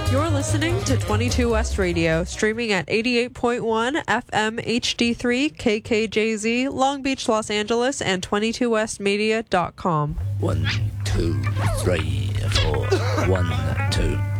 You're listening to 22 West Radio, streaming at 88.1 FM HD3 KKJZ, Long Beach, Los Angeles, and 22westmedia.com. 1, 2, 3, 4. 1, 2.